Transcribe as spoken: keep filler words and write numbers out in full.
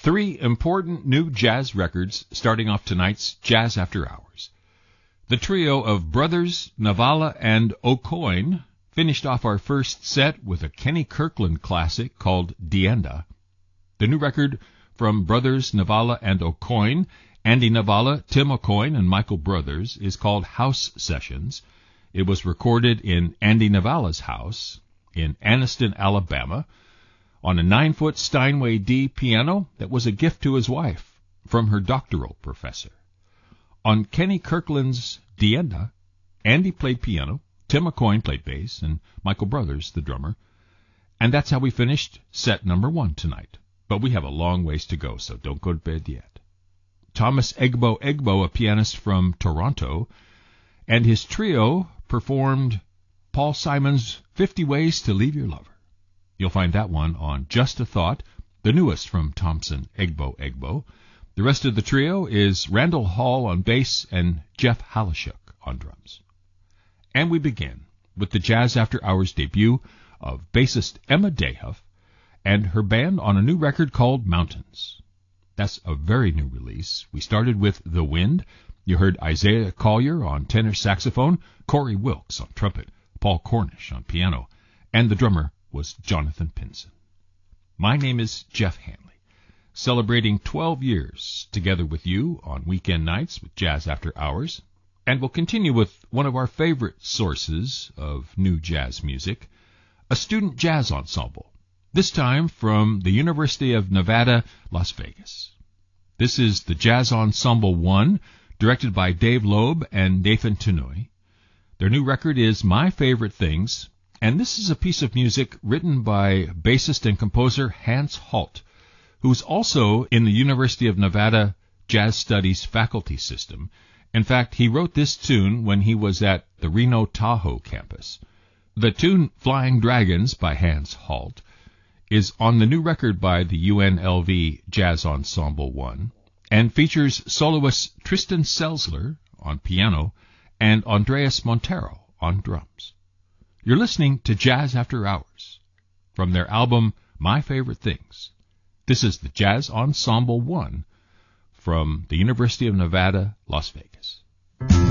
Three important new jazz records starting off tonight's Jazz After Hours. The trio of Brothers Navala and Aucoin finished off our first set with a Kenny Kirkland classic called Dienda. The new record from Brothers Navala and Aucoin, Andy Navala, Tim Aucoin, and Michael Brothers, is called House Sessions. It was recorded in Andy Navala's house in Anniston, Alabama, on a nine-foot Steinway D piano that was a gift to his wife from her doctoral professor. On Kenny Kirkland's Dienda, Andy played piano, Tim Aucoin played bass, and Michael Brothers, the drummer. And that's how we finished set number one tonight. But we have a long ways to go, so don't go to bed yet. Thomas Egbo Egbo, a pianist from Toronto, and his trio performed Paul Simon's Fifty Ways to Leave Your Lover. You'll find that one on Just a Thought, the newest from Thompson Egbo Egbo. The rest of the trio is Randall Hall on bass and Jeff Halashuk on drums. And we begin with the Jazz After Hours debut of bassist Emma Dehuff and her band on a new record called Mountains. That's a very new release. We started with The Wind. You heard Isaiah Collier on tenor saxophone, Corey Wilkes on trumpet, Paul Cornish on piano, and the drummer was Jonathan Pinson. My name is Jeff Hanley, celebrating twelve years together with you on weekend nights with Jazz After Hours, and we'll continue with one of our favorite sources of new jazz music, a student jazz ensemble, this time from the University of Nevada, Las Vegas. This is the Jazz Ensemble one, directed by Dave Loeb and Nathan Tenoy. Their new record is My Favorite Things, and this is a piece of music written by bassist and composer Hans Holt, who's also in the University of Nevada Jazz Studies faculty system. In fact, he wrote this tune when he was at the Reno Tahoe campus. The tune Flying Dragons by Hans Holt is on the new record by the U N L V Jazz Ensemble one and features soloist Tristan Selzler on piano and Andreas Montero on drums. You're listening to Jazz After Hours from their album My Favorite Things. This is the Jazz Ensemble one from the University of Nevada, Las Vegas.